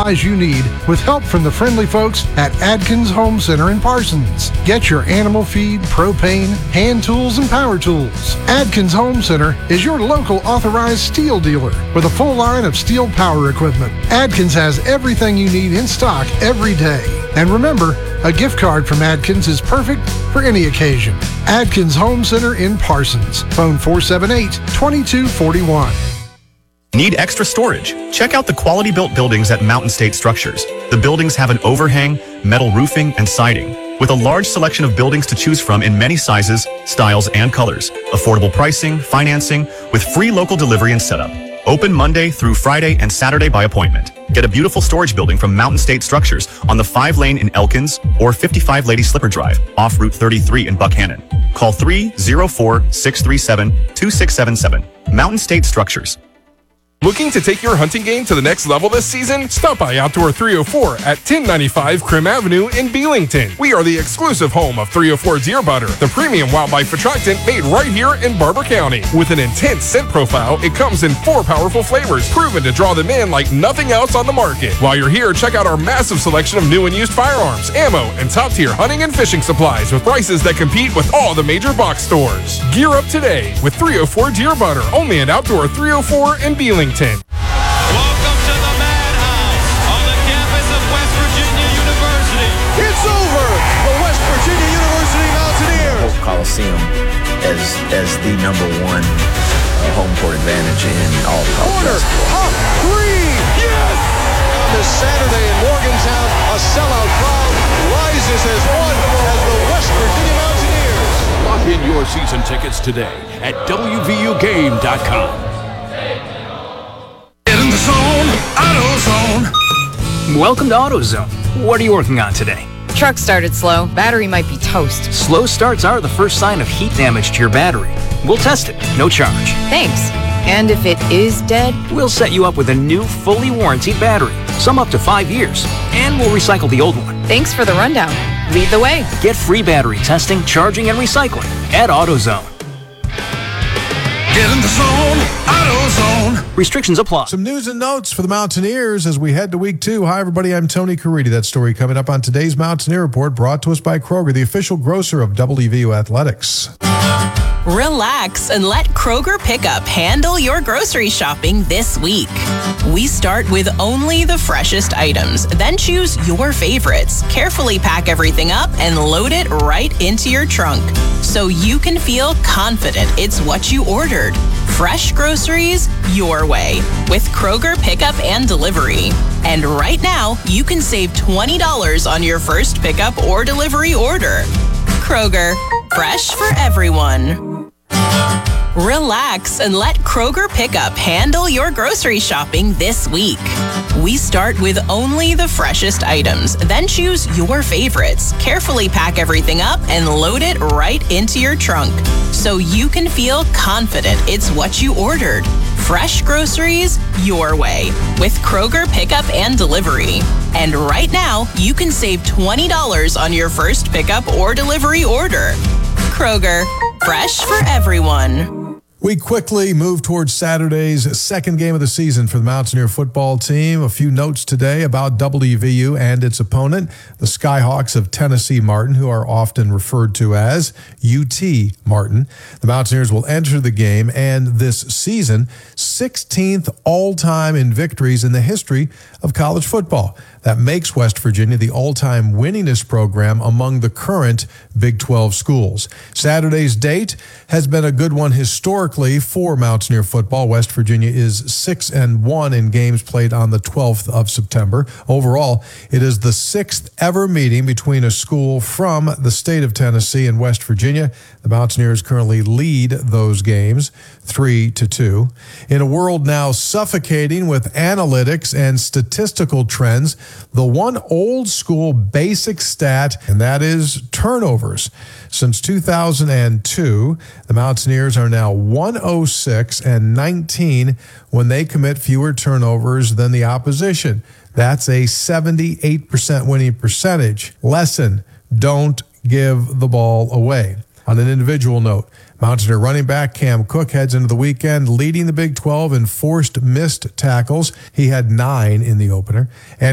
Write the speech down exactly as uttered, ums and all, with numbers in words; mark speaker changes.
Speaker 1: supplies you need with help from the friendly folks at Adkins Home Center in Parsons. Get your animal feed, propane, hand tools, and power tools. Adkins Home Center is your local authorized steel dealer with a full line of steel power equipment. Adkins has everything you need in stock every day. And remember, a gift card from Adkins is perfect for any occasion. Adkins Home Center in Parsons. Phone four seven eight, two two four one.
Speaker 2: Need extra storage? Check out the quality built buildings at Mountain State Structures. The buildings have an overhang, metal roofing, and siding, with a large selection of buildings to choose from in many sizes, styles, and colors. Affordable pricing, financing, with free local delivery and setup. Open Monday through Friday and Saturday by appointment. Get a beautiful storage building from Mountain State Structures on the five lane in Elkins or fifty-five Lady Slipper Drive off Route thirty-three in Buckhannon. Call three oh four, six three seven, two six seven seven. Mountain State Structures.
Speaker 3: Looking to take your hunting game to the next level this season? Stop by Outdoor three oh four at ten ninety-five Krim Avenue in Belington. We are the exclusive home of three oh four Deer Butter, the premium wildlife attractant made right here in Barber County. With an intense scent profile, it comes in four powerful flavors, proven to draw them in like nothing else on the market. While you're here, check out our massive selection of new and used firearms, ammo, and top-tier hunting and fishing supplies with prices that compete with all the major box stores. Gear up today with three oh four Deer Butter, only at Outdoor three oh four in Belington.
Speaker 4: Welcome to the Madhouse on the campus of West Virginia University.
Speaker 5: It's over! The West Virginia University Mountaineers!
Speaker 6: Hope Coliseum as as the number one uh, home court advantage in all of college basketball.
Speaker 5: Up three! Yes! On this Saturday in Morgantown, a sellout crowd rises as one as the West Virginia Mountaineers.
Speaker 7: Lock in your season tickets today at W V U game dot com.
Speaker 8: Welcome to AutoZone. What are you working on today?
Speaker 9: Truck started slow. Battery might be toast.
Speaker 8: Slow starts are the first sign of heat damage to your battery. We'll test it, no charge.
Speaker 9: Thanks. And if it is dead?
Speaker 8: We'll set you up with a new, fully warranted battery, some up to five years, and we'll recycle the old one.
Speaker 9: Thanks for the rundown. Lead the way.
Speaker 8: Get free battery testing, charging, and recycling at AutoZone.
Speaker 10: Get in the zone, AutoZone.
Speaker 8: Restrictions apply.
Speaker 11: Some news and notes for the Mountaineers as we head to week two. Hi, everybody. I'm Tony Caridi. That story coming up on today's Mountaineer Report, brought to us by Kroger, the official grocer of W V U Athletics.
Speaker 12: Relax and let Kroger Pickup handle your grocery shopping this week. We start with only the freshest items, then choose your favorites. Carefully pack everything up and load it right into your trunk so you can feel confident it's what you ordered. Fresh groceries your way with Kroger Pickup and Delivery. And right now, you can save twenty dollars on your first pickup or delivery order. Kroger, fresh for everyone. Relax and let Kroger Pickup handle your grocery shopping this week. We start with only the freshest items, then choose your favorites. Carefully pack everything up and load it right into your trunk so you can feel confident it's what you ordered. Fresh groceries your way with Kroger Pickup and Delivery. And right now, you can save twenty dollars on your first pickup or delivery order. Kroger, fresh for everyone.
Speaker 11: We quickly move towards Saturday's second game of the season for the Mountaineer football team. A few notes today about W V U and its opponent, the Skyhawks of Tennessee Martin, who are often referred to as U T Martin. The Mountaineers will enter the game and this season sixteenth all-time in victories in the history of college football. That makes West Virginia the all-time winningest program among the current Big twelve schools. Saturday's date has been a good one historically for Mountaineer football. West Virginia is six and one in games played on the twelfth of September. Overall, it is the sixth ever meeting between a school from the state of Tennessee and West Virginia. The Mountaineers currently lead those games three to two. In a world now suffocating with analytics and statistical trends, the one old school basic stat, and that is turnovers. Since two thousand two, the Mountaineers are now one oh six and nineteen when they commit fewer turnovers than the opposition. That's a seventy-eight percent winning percentage. Lesson: don't give the ball away. On an individual note, Mountaineer running back Cam Cook heads into the weekend leading the Big twelve in forced missed tackles. He had nine in the opener. And